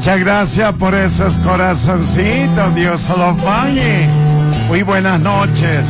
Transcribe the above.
Muchas gracias por esos corazoncitos. Dios se los pague. Muy buenas noches.